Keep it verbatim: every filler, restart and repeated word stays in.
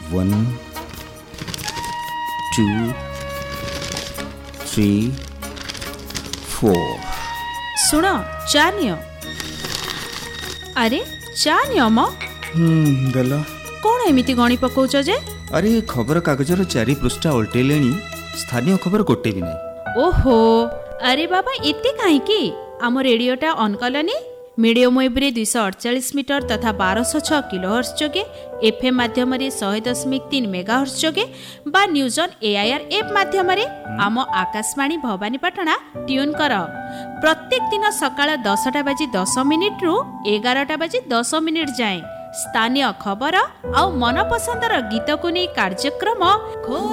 One two three four. सुन चा neo. अरे चा नियो म हम्म देला। कौन एमिति गणी पकाउछ जे? अरे खबर कागजर चारि पृष्ठा उल्टेलेनी, स्थानीय खबर गोटे भी नहीं। ओहो, अरे बाबा एते काहे की? आम रेडियोटा ऑन कलनी। मीडियम वेव रे दुईश अड़चाश मीटर तथा बारश छः किलोहर्ट्ज जोगे, एफएम माध्यम सौ दशमिक तीन मेगाहर्ट्ज जोगे बा न्यूज ऑन एआईआर एप माध्यम आम आकाशवाणी भवानीपाटना ट्यून कर। प्रत्येक दिन सकाळ दसटा बाजी दस मिनिट रु एगारटा बाजी दस मिनिट जाए स्थानीय खबर आ मनपसंदर गीत को नहीं कार्यक्रम